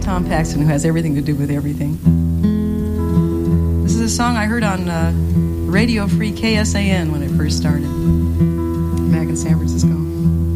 Tom Paxton, who has everything to do with everything. This is a song I heard on Radio Free KSAN when it first started back in San Francisco.